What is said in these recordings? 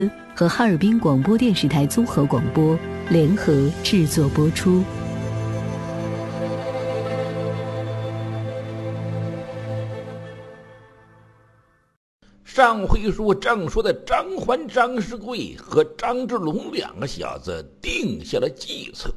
和哈尔滨广播电视台综合广播联合制作播出。 上回书正说的张环、张世贵和张志龙两个小子定下了计策，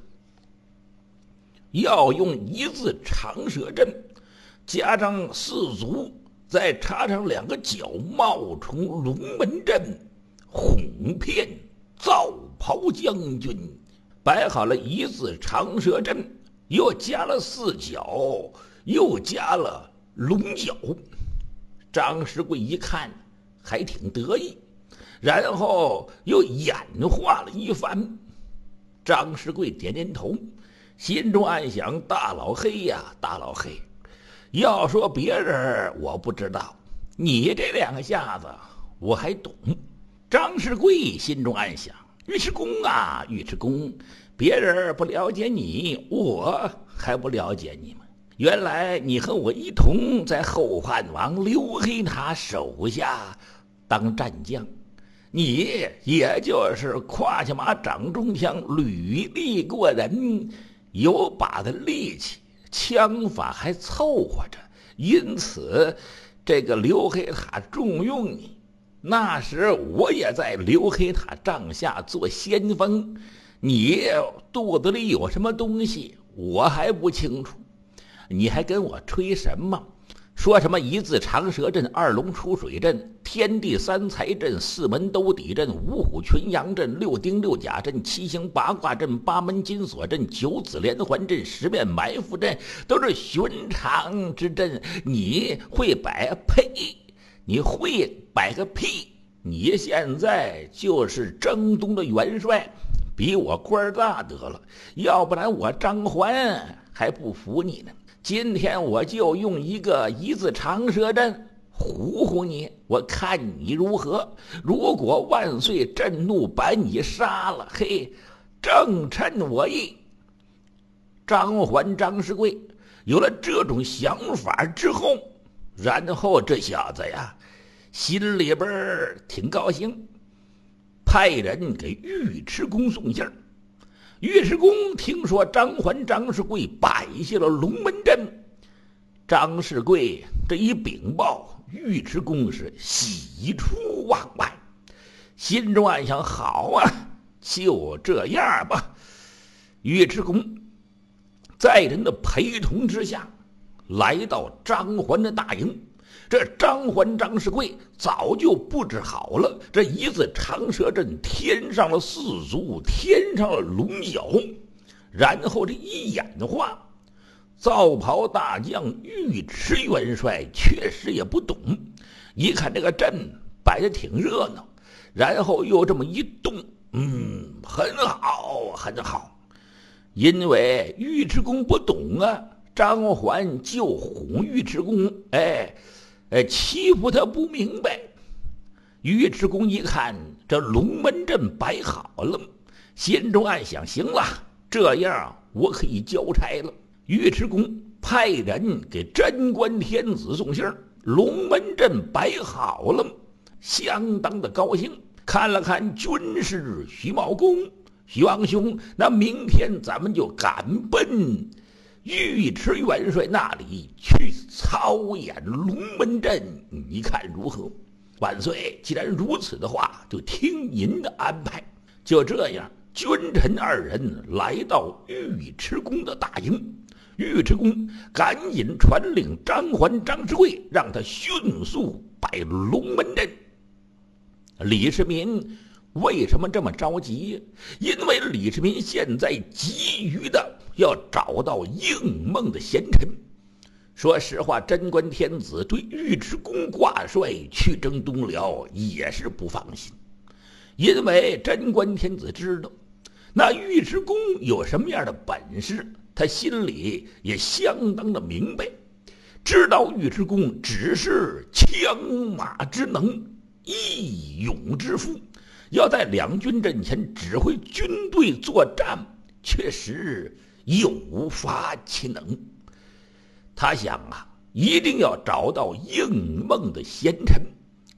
要用一字长蛇阵加上4足，再插上2个角冒充龙门阵，哄骗皂袍将军。摆好了一字长蛇阵，又加了4角，又加了龙角。张世贵一看还挺得意，然后又演化了一番。张世贵点点头，心中暗想：大老黑呀，大老黑，要说别人我不知道，你这2个下子我还懂。张世贵心中暗想：尉迟恭啊，尉迟恭，别人不了解你，我还不了解你吗？原来你和我一同在后汉王刘黑塔手下当战将，你也就是胯下马掌中枪，履历过人，有把的力气，枪法还凑合着，因此这个刘黑塔重用你。那时我也在刘黑塔帐下做先锋，你肚子里有什么东西我还不清楚，你还跟我吹什么？说什么一字长蛇阵、2龙出水阵、天地3才阵、4门兜底阵、5虎群羊阵、6丁6甲阵、7星8卦阵、8门金锁阵、9子连环阵、10面埋伏阵，都是寻常之阵。你会摆？呸！你会摆个屁！你现在就是征东的元帅，比我官大得了，要不然我张环还不服你呢。今天我就用一个一字长蛇阵唬唬你，我看你如何。如果万岁震怒把你杀了，嘿，正趁我意。张环、张世贵有了这种想法之后，然后这小子呀心里边挺高兴，派人给尉迟恭送信儿。尉迟恭听说张环、张世贵摆下了龙门阵，张世贵这一禀报，尉迟恭是喜出望外，心中暗想：好啊，就这样吧。尉迟恭在人的陪同之下来到张环的大营。这张环、张世贵早就布置好了这一字长蛇阵，添上了4足，添上了龙角，然后这一演化。皂袍大将尉迟元帅确实也不懂，一看这个阵摆得挺热闹，然后又这么一动，很好很好。因为尉迟恭不懂啊，张环就哄尉迟恭，欺负他不明白。尉迟恭一看这龙门阵摆好了，心中暗想：行了，这样我可以交差了。尉迟恭派人给贞观天子送信，龙门阵摆好了，相当的高兴。看了看军师徐茂公，徐王兄，那明天咱们就赶奔尉迟元帅那里去操演龙门阵，你看如何？万岁，既然如此的话，就听您的安排。就这样，君臣2人来到尉迟恭的大营，尉迟恭赶紧传令张环、张世贵，让他迅速摆龙门阵。李世民为什么这么着急？因为李世民现在急于的要找到应孟的贤臣。说实话，贞观天子对尉迟恭挂帅去征东辽也是不放心，因为贞观天子知道那尉迟恭有什么样的本事，他心里也相当的明白，知道尉迟恭只是枪马之能，义勇之妇，要在两军阵前指挥军队作战，确实有发其能。他想啊，一定要找到应孟的贤臣。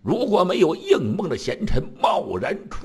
如果没有应梦的贤臣贸然出